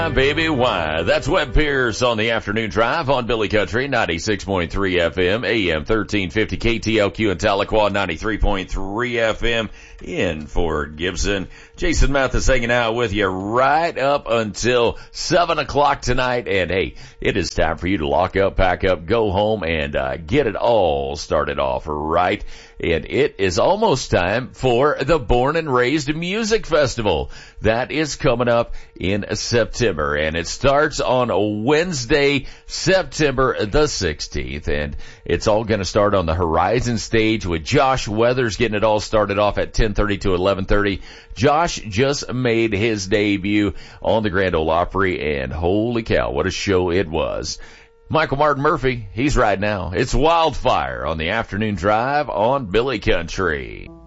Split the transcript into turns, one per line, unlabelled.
Baby, why? That's Webb Pierce on the afternoon drive on Billy Country, 96.3 FM, AM 1350, KTLQ in Tahlequah, 93.3 FM in Fort Gibson. Jason Mathis hanging out with you right up until 7 o'clock tonight. And hey, it is time for you to lock up, pack up, go home, and get it all started off right. And it is almost time for the Born and Raised Music Festival. That is coming up in September, and it starts on Wednesday, September the 16th, and it's all going to start on the Horizon stage with Josh Weathers getting it all started off at 10:30 to 11:30. Josh just made his debut on the Grand Ole Opry, and holy cow, what a show it was. Michael Martin Murphy, he's right now. It's Wildfire on the afternoon drive on Billy Country.